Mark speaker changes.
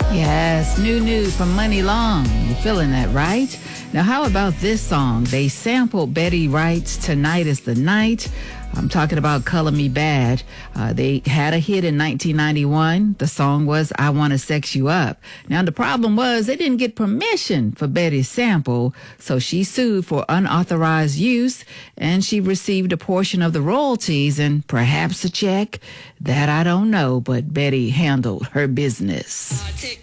Speaker 1: Yes, new from Money Long. You're feeling that, right? Now, how about this song? They sampled Betty Wright's Tonight is the Night. I'm talking about Color Me Bad. They had a hit in 1991. The song was I Want to Sex You Up. Now, the problem was they didn't get permission for Betty's sample, so she sued for unauthorized use, and she received a portion of the royalties and perhaps a check. That I don't know, but Betty handled her business.